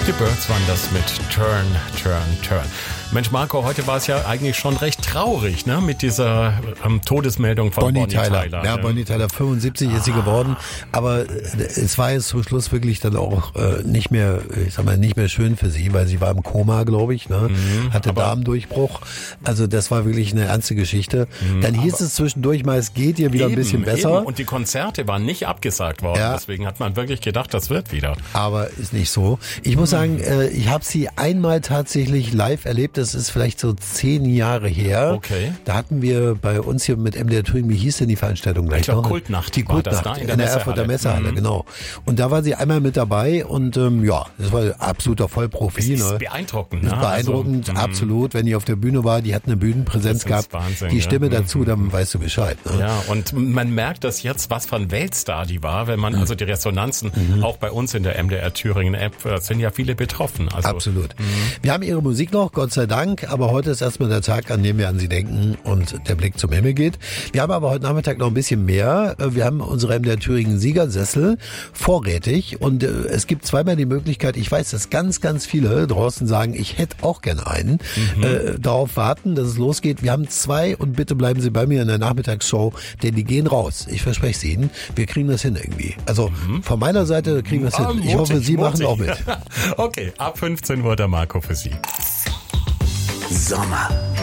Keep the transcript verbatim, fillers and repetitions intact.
Die Birds waren das mit Turn, Turn, Turn. Mensch, Marco, heute war es ja eigentlich schon recht traurig, ne, mit dieser ähm, Todesmeldung von Bonnie, Bonnie Tyler. Tyler. Ja, ne? Bonnie Tyler, fünfundsiebzig ah. ist sie geworden, aber es war jetzt zum Schluss wirklich dann auch äh, nicht mehr, ich sag mal, nicht mehr schön für sie, weil sie war im Koma, glaube ich, ne, mhm, hatte Darmdurchbruch. Also das war wirklich eine ernste Geschichte. Mhm, dann hieß es zwischendurch mal, es geht ihr wieder eben, ein bisschen besser. Eben. Und die Konzerte waren nicht abgesagt worden, ja. Deswegen hat man wirklich gedacht, das wird wieder. Aber ist nicht so. Ich muss sagen, äh, ich habe sie einmal tatsächlich live erlebt. Das ist vielleicht so zehn Jahre her. Okay. Da hatten wir bei uns hier mit M D R Thüringen, wie hieß denn die Veranstaltung gleich ich glaub, noch? Kultnacht. Die Kultnacht da in der, in der Erfurter Messehalle, mhm. genau. Und da war sie einmal mit dabei und ähm, ja, das war absoluter Vollprofi. Das ist ne? beeindruckend. Das ist ne? beeindruckend, also, absolut. Wenn die auf der Bühne war, die hat eine Bühnenpräsenz gehabt. Wahnsinn, die Stimme ja. dazu, dann weißt du Bescheid. Ne? Ja, und man merkt, dass jetzt was von Weltstar die war, wenn man, mhm. also die Resonanzen, mhm. auch bei uns in der M D R Thüringen App, sind ja viele betroffen. Also, absolut. Mhm. Wir haben ihre Musik noch, Gott sei Dank, aber heute ist erstmal der Tag, an dem wir an sie denken und der Blick zum Himmel geht. Wir haben aber heute Nachmittag noch ein bisschen mehr. Wir haben unsere M D R Thüringen Siegersessel vorrätig und es gibt zweimal die Möglichkeit, ich weiß, dass ganz, ganz viele draußen sagen, ich hätte auch gerne einen, mhm. äh, darauf warten, dass es losgeht. Wir haben zwei und bitte bleiben Sie bei mir in der Nachmittagsshow, denn die gehen raus. Ich verspreche es Ihnen, wir kriegen das hin irgendwie. Also mhm. von meiner Seite kriegen wir es hin. Ich hoffe, Sie machen auch mit. Okay, ab fünfzehn Uhr der Marco für Sie. Sommer